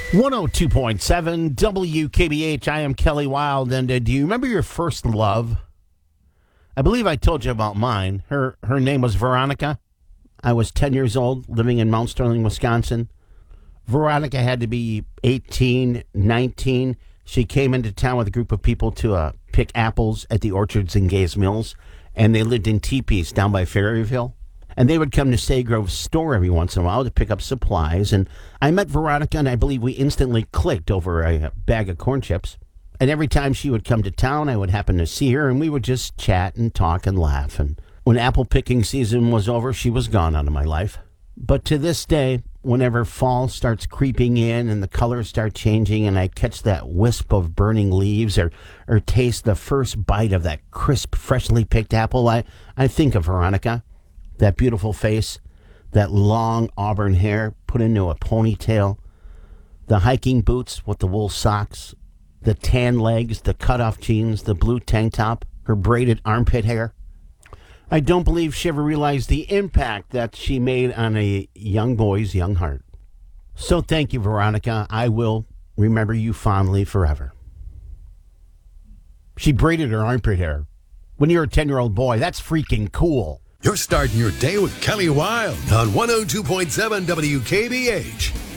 102.7 WKBH. I am Kelly Wild. And do you remember your first love? I believe I told you about mine. Her name was Veronica. I was 10 years old, living in Mount Sterling, Wisconsin. Veronica had to be 18, 19. She came into town with a group of people to pick apples at the orchards in Gays Mills, and they lived in teepees down by Ferryville. And they would come to Saygrove's store every once in a while to pick up supplies. And I met Veronica, and I believe we instantly clicked over a bag of corn chips. And every time she would come to town, I would happen to see her, and we would just chat and talk and laugh. And when apple picking season was over, she was gone out of my life. But to this day, whenever fall starts creeping in and the colors start changing and I catch that wisp of burning leaves or taste the first bite of that crisp, freshly picked apple, I think of Veronica. That beautiful face, that long auburn hair put into a ponytail, the hiking boots with the wool socks, the tan legs, the cutoff jeans, the blue tank top, her braided armpit hair. I don't believe she ever realized the impact that she made on a young boy's young heart. So thank you, Veronica. I will remember you fondly forever. She braided her armpit hair. When you're a 10-year-old boy, that's freaking cool. You're starting your day with Kelly Wild on 102.7 WKBH.